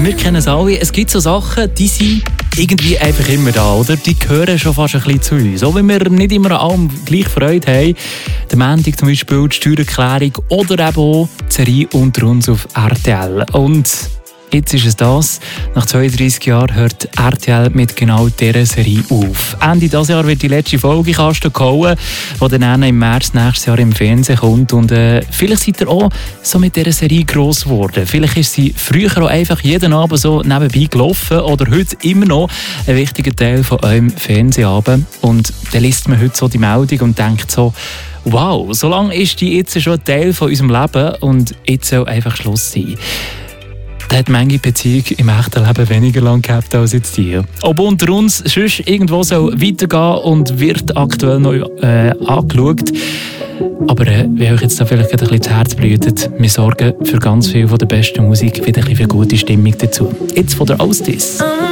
wir kennen es alle, es gibt so Sachen, die sind irgendwie einfach immer da, oder? Die gehören schon fast ein bisschen zu uns. Auch wenn wir nicht immer an allem gleich Freude haben. Der Montag zum Beispiel, die Steuererklärung oder eben auch die Serie «Unter uns» auf RTL. Und jetzt ist es das. Nach 32 Jahren hört RTL mit genau dieser Serie auf. Ende dieses Jahr wird die letzte Folge in Kasten gehauen, die dann im März nächstes Jahr im Fernsehen kommt. Und vielleicht seid ihr auch so mit dieser Serie gross geworden. Vielleicht ist sie früher auch einfach jeden Abend so nebenbei gelaufen oder heute immer noch ein wichtiger Teil von eurem Fernsehabend. Und dann liest man heute so die Meldung und denkt so, wow, so lange ist die jetzt schon ein Teil von unserem Leben und jetzt soll einfach Schluss sein. Da hat manche Beziehung im echten Leben weniger lang gehabt als jetzt die. Ob unter uns sonst irgendwo soll weitergehen und wird aktuell neu angeschaut. Aber wenn euch jetzt da vielleicht ein bisschen das Herz blutet, wir sorgen für ganz viel von der besten Musik, wieder ein bisschen für gute Stimmung dazu. Jetzt von der Alstis.